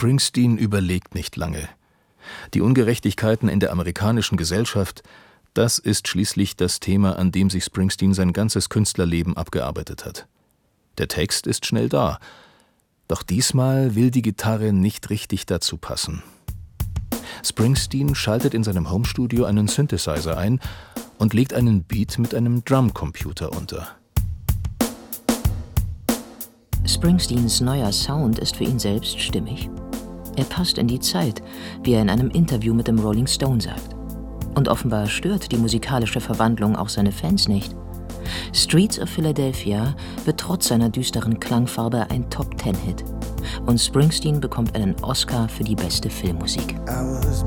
Springsteen überlegt nicht lange. Die Ungerechtigkeiten in der amerikanischen Gesellschaft, das ist schließlich das Thema, an dem sich Springsteen sein ganzes Künstlerleben abgearbeitet hat. Der Text ist schnell da, doch diesmal will die Gitarre nicht richtig dazu passen. Springsteen schaltet in seinem Homestudio einen Synthesizer ein und legt einen Beat mit einem Drumcomputer unter. Springsteens neuer Sound ist für ihn selbst stimmig. Er passt in die Zeit, wie er in einem Interview mit dem Rolling Stone sagt. Und offenbar stört die musikalische Verwandlung auch seine Fans nicht. Streets of Philadelphia wird trotz seiner düsteren Klangfarbe ein Top-10-Hit. Und Springsteen bekommt einen Oscar für die beste Filmmusik.